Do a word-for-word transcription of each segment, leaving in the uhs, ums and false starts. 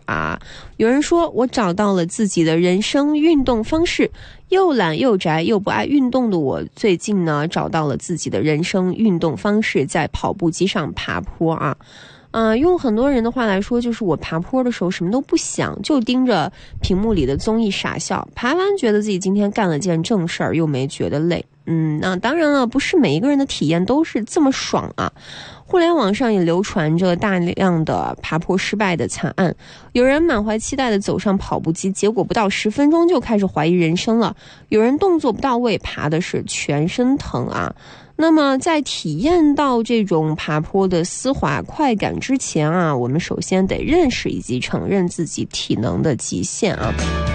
啊。有人说我找到了自己的人生运动方式，又懒又宅又不爱运动的我，最近呢找到了自己的人生运动方式，在跑步机上爬坡啊。呃，用很多人的话来说，就是我爬坡的时候什么都不想，就盯着屏幕里的综艺傻笑，爬完觉得自己今天干了件正事儿，又没觉得累。嗯，那当然了，不是每一个人的体验都是这么爽啊。互联网上也流传着大量的爬坡失败的惨案，有人满怀期待的走上跑步机，结果不到十分钟就开始怀疑人生了；有人动作不到位，爬的是全身疼啊。那么在体验到这种爬坡的丝滑快感之前啊，我们首先得认识以及承认自己体能的极限啊。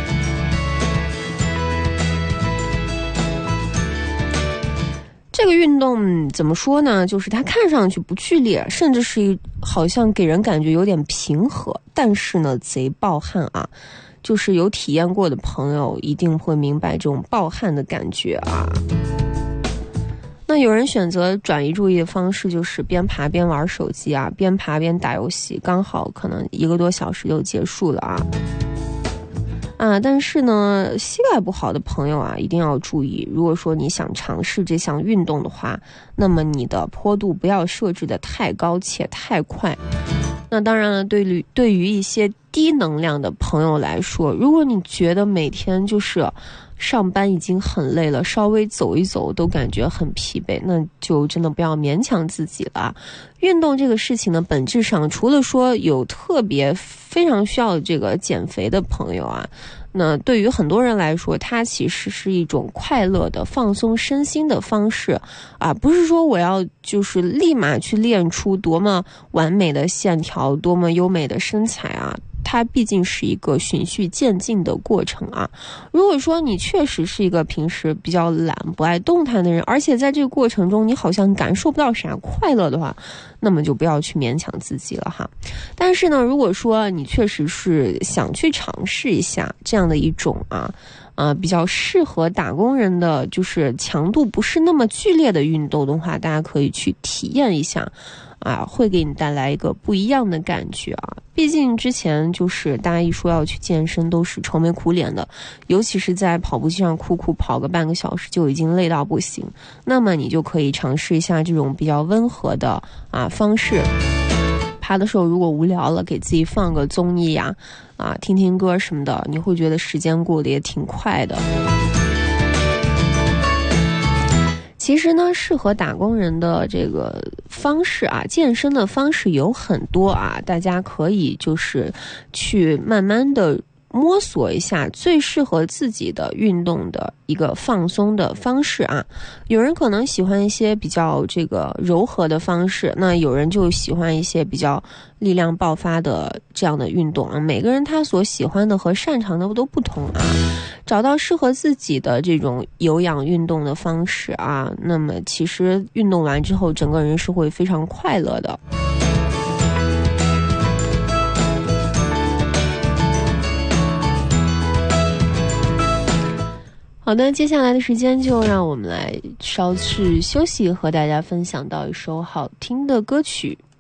这个运动怎么说呢，就是它看上去不剧烈，甚至是一好像给人感觉有点平和，但是呢贼暴汗啊。就是有体验过的朋友一定会明白这种暴汗的感觉啊。那有人选择转移注意的方式，就是边爬边玩手机啊，边爬边打游戏，刚好可能一个多小时就结束了啊。啊，但是呢，膝盖不好的朋友啊，一定要注意，如果说你想尝试这项运动的话，那么你的坡度不要设置的太高且太快。那当然了，对于对于一些低能量的朋友来说，如果你觉得每天就是上班已经很累了，稍微走一走都感觉很疲惫，那就真的不要勉强自己了。运动这个事情呢，本质上除了说有特别非常需要这个减肥的朋友啊，那对于很多人来说，它其实是一种快乐的放松身心的方式啊，不是说我要就是立马去练出多么完美的线条，多么优美的身材啊。它毕竟是一个循序渐进的过程啊。如果说你确实是一个平时比较懒不爱动弹的人，而且在这个过程中你好像感受不到啥快乐的话，那么就不要去勉强自己了哈。但是呢，如果说你确实是想去尝试一下这样的一种啊呃，比较适合打工人的，就是强度不是那么剧烈的运动的话，大家可以去体验一下啊，会给你带来一个不一样的感觉啊。毕竟之前就是大家一说要去健身都是愁眉苦脸的，尤其是在跑步机上苦苦跑个半个小时就已经累到不行，那么你就可以尝试一下这种比较温和的啊方式。爬的时候如果无聊了，给自己放个综艺呀、啊，啊听听歌什么的，你会觉得时间过得也挺快的。其实呢，适合打工人的这个方式啊，健身的方式有很多啊，大家可以就是去慢慢的摸索一下最适合自己的运动的一个放松的方式啊。有人可能喜欢一些比较这个柔和的方式，那有人就喜欢一些比较力量爆发的这样的运动啊。每个人他所喜欢的和擅长的都不同啊。找到适合自己的这种有氧运动的方式啊，那么其实运动完之后整个人是会非常快乐的。好的，接下来的时间就让我们来稍事休息，和大家分享到一首好听的歌曲。